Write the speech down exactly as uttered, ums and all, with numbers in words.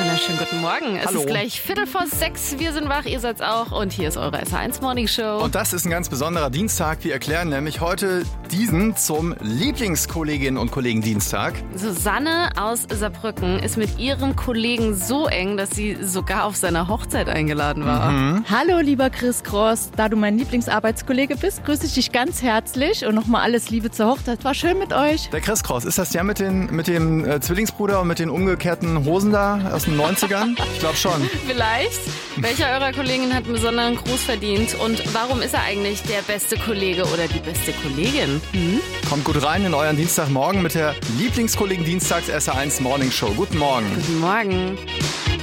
Wunderschönen guten Morgen. Es Hallo. ist gleich Viertel vor sechs. Wir sind wach, ihr seid's auch. Und hier ist eure S A eins Morning Show. Und das ist ein ganz besonderer Dienstag. Wir erklären nämlich heute diesen zum Lieblingskolleginnen und Kollegen Dienstag. Susanne aus Saarbrücken ist mit ihrem Kollegen so eng, dass sie sogar auf seiner Hochzeit eingeladen war. Mhm. Hallo, lieber Chris Cross. Da du mein Lieblingsarbeitskollege bist, grüße ich dich ganz herzlich und nochmal alles Liebe zur Hochzeit. War schön mit euch. Der Chris Cross, ist das der mit, den, mit dem äh, Zwillingsbruder und mit den umgekehrten Hosen da aus den neunzigern? Ich glaube schon. Vielleicht. Welcher eurer Kollegen hat einen besonderen Gruß verdient? Und warum ist er eigentlich der beste Kollege oder die beste Kollegin? Hm? Kommt gut rein in euren Dienstagmorgen mit der Lieblingskollegen Dienstags S A eins Morning Show. Guten Morgen. Guten Morgen.